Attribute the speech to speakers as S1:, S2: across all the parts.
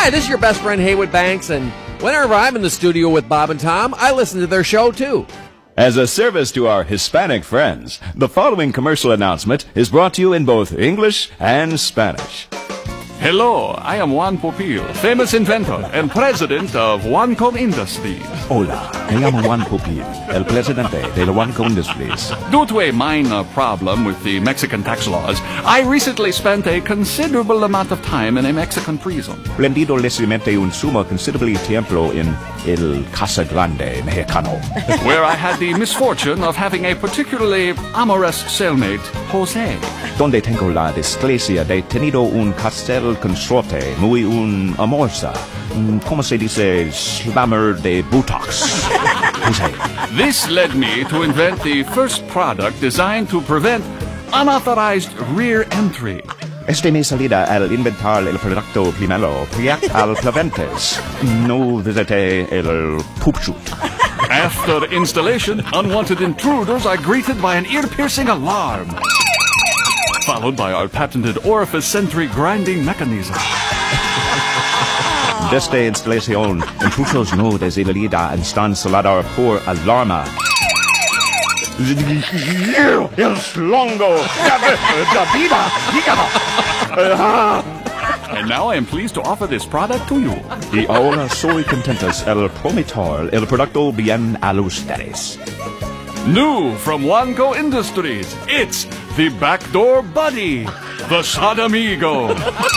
S1: Hi, this is your best friend Haywood Banks, and whenever I'm in the studio with Bob and Tom, I listen to their show too.
S2: As a service to our Hispanic friends, the following commercial announcement is brought to you in both English and Spanish.
S3: Hello, I am Juan Pupil, famous inventor and president of Juanco Industries.
S2: Hola, me llamo Juan Pupil, el presidente de la Juanco Industries.
S3: Due to a minor problem with the Mexican tax laws, I recently spent a considerable amount of time in a Mexican prison.
S2: Prendido recientemente un sumo considerable tiempo en el Casa Grande Mexicano,
S3: Where I had the misfortune of having a particularly amorous cellmate, Jose.
S2: donde tengo la desgracia de tenido un castel consorte muy un amorza, ¿cómo se dice? Slammer de Botox. Jose.
S3: This led me to invent the first product designed to prevent unauthorized rear entry.
S2: Este me salida al inventar el producto primero, Priac al Plaventes. No visité el poop shoot.
S3: After installation, unwanted intruders are greeted by an ear-piercing alarm, followed by our patented orifice sentry grinding mechanism.
S2: Desde instalación, intrusos no desiderida están saladar por alarma. El slongo da vida,
S3: And now I am pleased to offer this product to you.
S2: y ahora soy contentos el prometer el producto bien a ustedes.
S3: New from Juanco Industries, it's the Backdoor Buddy, the Sodomigo.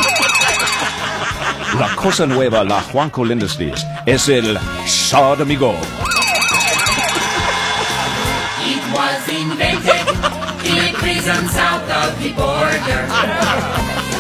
S2: La cosa nueva la Juanco Industries es el Sodomigo.
S4: It was invented in a prison south of the border.